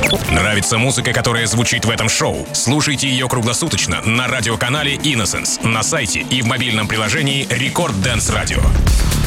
Нравится музыка, которая звучит в этом шоу? Слушайте ее круглосуточно на радиоканале Innocence, на сайте и в мобильном приложении Record Dance Radio.